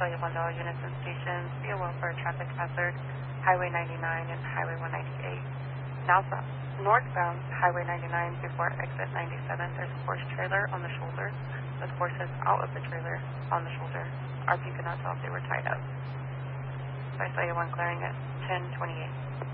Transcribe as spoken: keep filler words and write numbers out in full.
saw you one dollar units and stations. Be aware for a traffic hazard. Highway ninety-nine and Highway one ninety-eight. Now northbound Highway ninety-nine before exit ninety-seven, there's a horse trailer on the shoulder with horses out of the trailer on the shoulder. R P could not tell if they were tied up. So I saw you one clearing at ten twenty-eight.